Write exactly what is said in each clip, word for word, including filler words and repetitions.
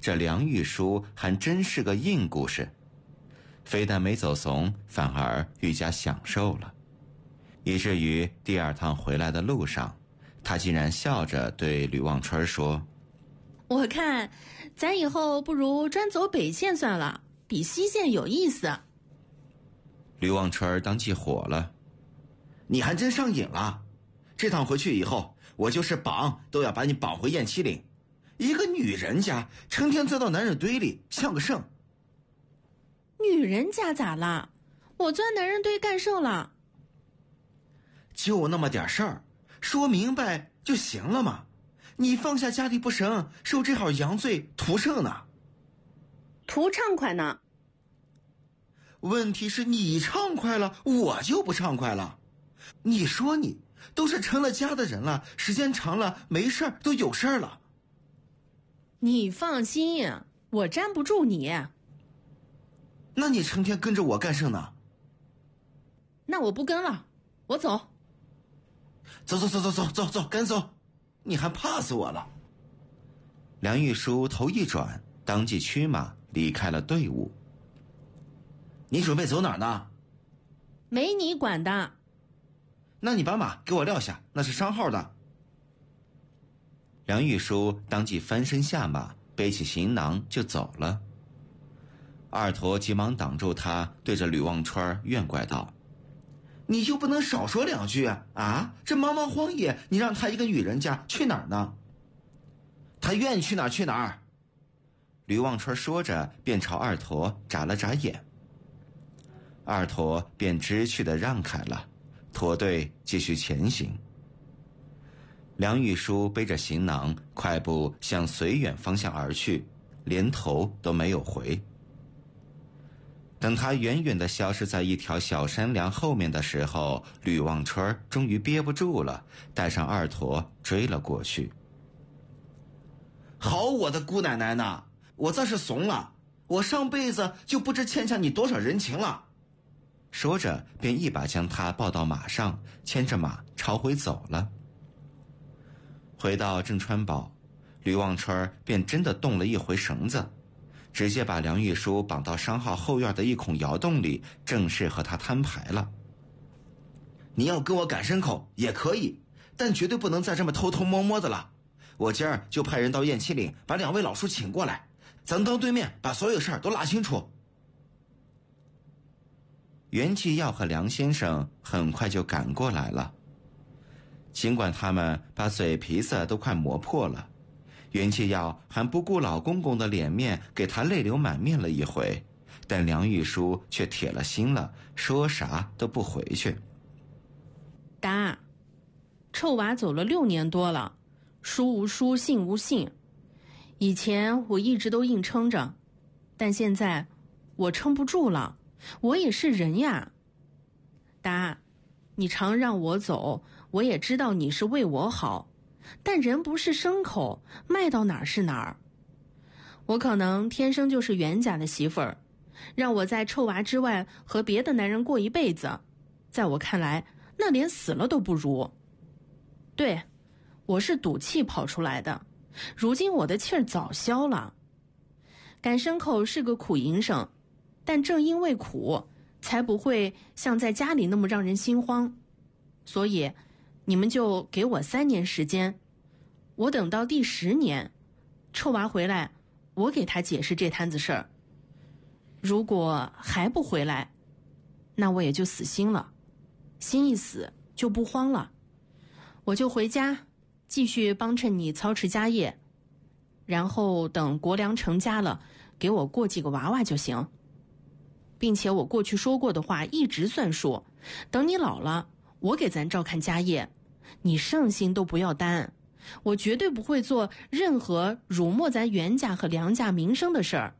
这梁玉书还真是个硬故事，非但没走怂，反而愈加享受了，以至于第二趟回来的路上，他竟然笑着对吕望春说： 我看咱以后不如专走北线算了，比西线有意思。 吕望春当即火了： 你还真上瘾了，这趟回去以后，我就是绑都要把你绑回雁栖岭，一个女人家成天钻到男人堆里，像个圣。 女人家咋了？我钻男人堆干甚了？ 就那么点事儿，说明白就行了嘛。你放下家里不成，受这号洋罪图甚呢？ 图畅快呢？ 问题是你畅快了，我就不畅快了。你说你都是成了家的人了，时间长了没事儿都有事儿了。 你放心，我粘不住你。 那你成天跟着我干甚呢？ 那我不跟了，我走。 走走走走走走走，赶走！你还怕死我了？ 梁玉书头一转，当即驱马离开了队伍。 你准备走哪儿呢？ 没你管的。 那你把马给我撂下，那是商号的。 梁玉书当即翻身下马，背起行囊就走了。二驼急忙挡住他，对着吕望春怨怪道： 你就不能少说两句啊？这茫茫荒野，你让他一个女人家去哪儿呢？他愿意去哪儿去哪儿。 吕望春说着便朝二驼眨了眨眼，二驼便知趣地让开了，驼队继续前行。梁玉书背着行囊快步向绥远方向而去，连头都没有回。等他远远地消失在一条小山梁后面的时候，吕望春终于憋不住了，带上二驼追了过去。 好我的姑奶奶呐，我这是怂了，我上辈子就不知欠下你多少人情了。 说着便一把将他抱到马上，牵着马朝回走了。回到镇川堡，吕望春便真的动了一回绳子，直接把梁玉书绑到商号后院的一孔窑洞里，正式和他摊牌了。 你要跟我赶牲口也可以，但绝对不能再这么偷偷摸摸的了。我今儿就派人到雁栖岭把两位老叔请过来，咱当对面把所有事儿都拉清楚。 袁继耀和梁先生很快就赶过来了，尽管他们把嘴皮子都快磨破了，袁继耀还不顾老公公的脸面给他泪流满面了一回，但梁玉书却铁了心了，说啥都不回去。 答，臭娃走了六年多了，书无书，信无信。以前我一直都硬撑着，但现在我撑不住了，我也是人呀。答，你常让我走，我也知道你是为我好，但人不是牲口，卖到哪儿是哪儿。我可能天生就是袁家的媳妇儿，让我在臭娃之外和别的男人过一辈子，在我看来那连死了都不如。对，我是赌气跑出来的，如今我的气儿早消了。赶牲口是个苦营生，但正因为苦，才不会像在家里那么让人心慌。所以你们就给我三年时间，我等到第十年臭娃回来，我给他解释这摊子事儿。如果还不回来，那我也就死心了，心一死就不慌了，我就回家继续帮衬你操持家业，然后等国梁成家了，给我过几个娃娃就行。并且我过去说过的话一直算数，等你老了，我给咱照看家业，你上心都不要担，我绝对不会做任何辱没咱袁家和梁家名声的事儿。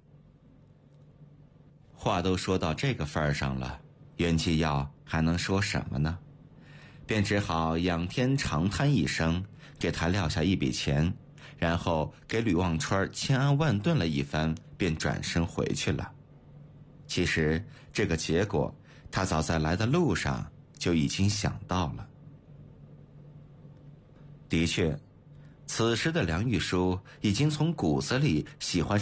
话都说到这个份儿上了，袁继耀还能说什么呢？便只好仰天长叹一声，给他撂下一笔钱，然后给吕望春千安万顿了一番，便转身回去了。其实这个结果他早在来的路上就已经想到了。的确，此时的梁玉书已经从骨子里喜欢